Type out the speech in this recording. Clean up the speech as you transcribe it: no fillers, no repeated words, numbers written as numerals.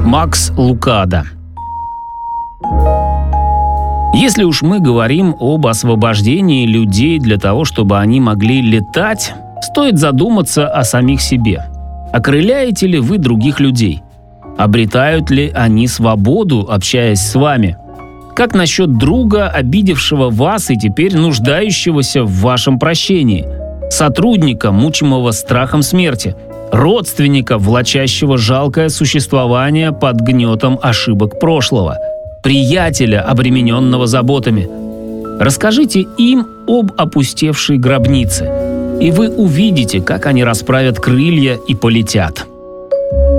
Макс Лукадо. Если уж мы говорим об освобождении людей для того, чтобы они могли летать, стоит задуматься о самих себе. Окрыляете ли вы других людей? Обретают ли они свободу, общаясь с вами? Как насчет друга, обидевшего вас и теперь нуждающегося в вашем прощении? Сотрудника, мучимого страхом смерти? Родственника, влачащего жалкое существование под гнетом ошибок прошлого? Приятеля, обремененного заботами? Расскажите им об опустевшей гробнице, и вы увидите, как они расправят крылья и полетят.